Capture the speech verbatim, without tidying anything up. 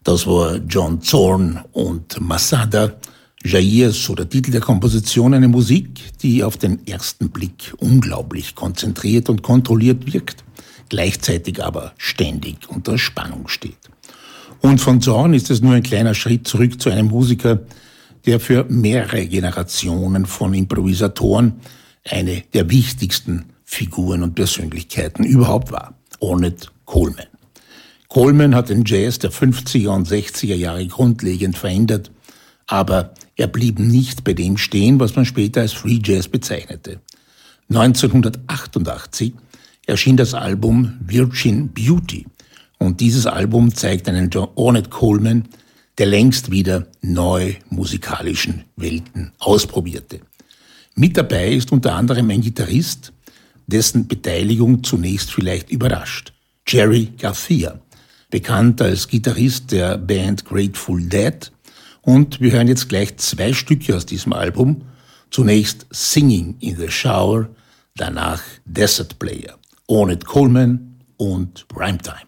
Das war John Zorn und Masada. Jair, so der Titel der Komposition, eine Musik, die auf den ersten Blick unglaublich konzentriert und kontrolliert wirkt, gleichzeitig aber ständig unter Spannung steht. Und von Zorn ist es nur ein kleiner Schritt zurück zu einem Musiker, der für mehrere Generationen von Improvisatoren eine der wichtigsten Figuren und Persönlichkeiten überhaupt war, Ornette Coleman. Coleman hat den Jazz der fünfziger und sechziger Jahre grundlegend verändert, aber er blieb nicht bei dem stehen, was man später als Free Jazz bezeichnete. neunzehnhundertachtundachtzig erschien das Album Virgin Beauty und dieses Album zeigt einen Ornette Coleman, der längst wieder neu musikalischen Welten ausprobierte. Mit dabei ist unter anderem ein Gitarrist, dessen Beteiligung zunächst vielleicht überrascht. Jerry Garcia, bekannt als Gitarrist der Band Grateful Dead. Und wir hören jetzt gleich zwei Stücke aus diesem Album. Zunächst Singing in the Shower, danach Desert Player, Ornette Coleman und Primetime.